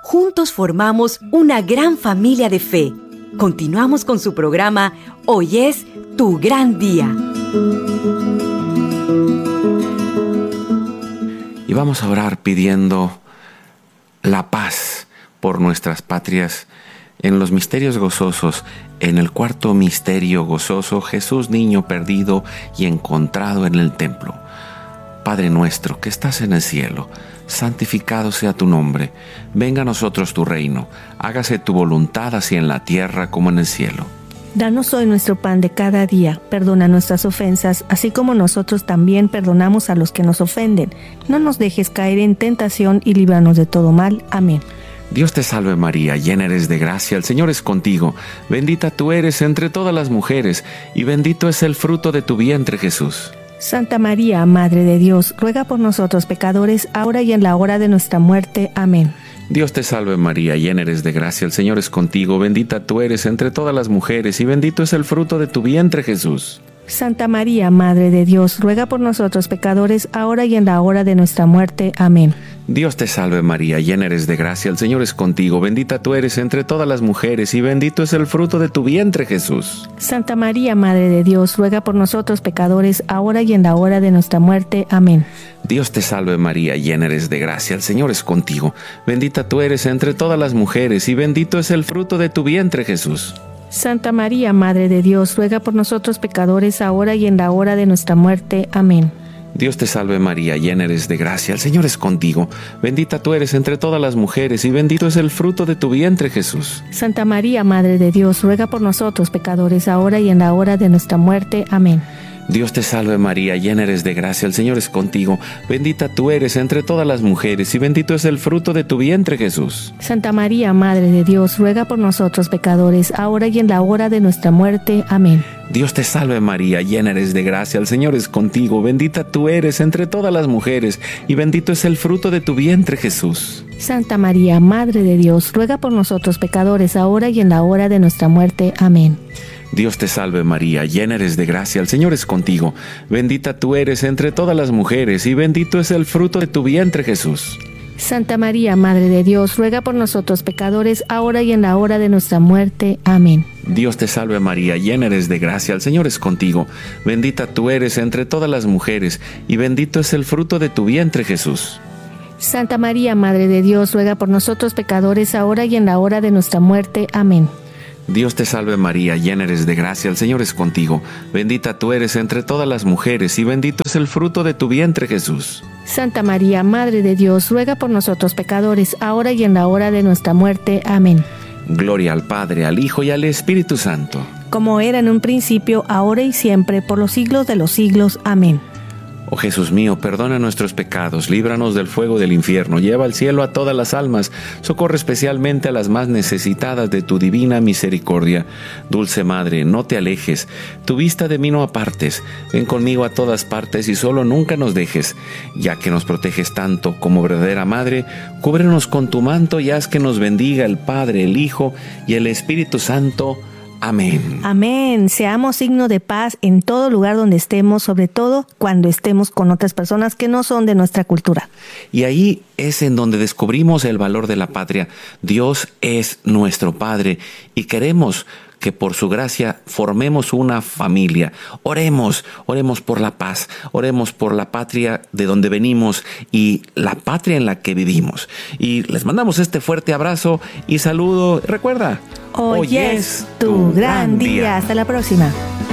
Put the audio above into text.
juntos formamos una gran familia de fe. Continuamos con su programa Hoy es tu gran día. Y vamos a orar pidiendo la paz por nuestras patrias en los misterios gozosos. En el cuarto misterio gozoso, Jesús niño perdido y encontrado en el templo. Padre nuestro que estás en el cielo, santificado sea tu nombre. Venga a nosotros tu reino. Hágase tu voluntad así en la tierra como en el cielo. Danos hoy nuestro pan de cada día. Perdona nuestras ofensas, así como nosotros también perdonamos a los que nos ofenden. No nos dejes caer en tentación y líbranos de todo mal. Amén. Dios te salve María, llena eres de gracia, el Señor es contigo. Bendita tú eres entre todas las mujeres, y bendito es el fruto de tu vientre, Jesús. Santa María, Madre de Dios, ruega por nosotros pecadores, ahora y en la hora de nuestra muerte. Amén. Dios te salve María, llena eres de gracia, el Señor es contigo. Bendita tú eres entre todas las mujeres, y bendito es el fruto de tu vientre, Jesús. Santa María, Madre de Dios, ruega por nosotros pecadores, ahora y en la hora de nuestra muerte. Amén. Dios te salve María, llena eres de gracia, el Señor es contigo. Bendita tú eres entre todas las mujeres, y bendito es el fruto de tu vientre, Jesús. Santa María, Madre de Dios, ruega por nosotros pecadores, ahora y en la hora de nuestra muerte. Amén. Dios te salve María, llena eres de gracia, el Señor es contigo. Bendita tú eres entre todas las mujeres, y bendito es el fruto de tu vientre, Jesús. Santa María, Madre de Dios, ruega por nosotros pecadores, ahora y en la hora de nuestra muerte. Amén. Dios te salve María, llena eres de gracia, el Señor es contigo. Bendita tú eres entre todas las mujeres, y bendito es el fruto de tu vientre, Jesús. Santa María, Madre de Dios, ruega por nosotros pecadores, ahora y en la hora de nuestra muerte. Amén. Dios te salve María, llena eres de gracia, el Señor es contigo. Bendita tú eres entre todas las mujeres, y bendito es el fruto de tu vientre, Jesús. Santa María, Madre de Dios, ruega por nosotros pecadores, ahora y en la hora de nuestra muerte. Amén. Dios te salve María, llena eres de gracia, el Señor es contigo. Bendita tú eres entre todas las mujeres, y bendito es el fruto de tu vientre, Jesús. Santa María, Madre de Dios, ruega por nosotros pecadores, ahora y en la hora de nuestra muerte. Amén. Dios te salve María, llena eres de gracia, el Señor es contigo. Bendita tú eres entre todas las mujeres, y bendito es el fruto de tu vientre, Jesús. Santa María, Madre de Dios, ruega por nosotros pecadores, ahora y en la hora de nuestra muerte. Amén. Dios te salve María, llena eres de gracia, el Señor es contigo. Bendita tú eres entre todas las mujeres, y bendito es el fruto de tu vientre, Jesús. Santa María, Madre de Dios, ruega por nosotros pecadores, ahora y en la hora de nuestra muerte. Amén. Dios te salve María, llena eres de gracia, el Señor es contigo. Bendita tú eres entre todas las mujeres, y bendito es el fruto de tu vientre, Jesús. Santa María, Madre de Dios, ruega por nosotros pecadores, ahora y en la hora de nuestra muerte. Amén. Gloria al Padre, al Hijo y al Espíritu Santo. Como era en un principio, ahora y siempre, por los siglos de los siglos. Amén. Oh Jesús mío, perdona nuestros pecados, líbranos del fuego del infierno, lleva al cielo a todas las almas, socorre especialmente a las más necesitadas de tu divina misericordia. Dulce Madre, no te alejes, tu vista de mí no apartes, ven conmigo a todas partes y solo nunca nos dejes. Ya que nos proteges tanto como verdadera Madre, cúbrenos con tu manto y haz que nos bendiga el Padre, el Hijo y el Espíritu Santo. Amén. Amén. Seamos signo de paz en todo lugar donde estemos, sobre todo cuando estemos con otras personas que no son de nuestra cultura. Y ahí es en donde descubrimos el valor de la patria. Dios es nuestro Padre y queremos que por su gracia formemos una familia. Oremos por la paz, oremos por la patria de donde venimos y la patria en la que vivimos. Y les mandamos este fuerte abrazo y saludo. Recuerda, hoy es tu gran día. Hasta la próxima.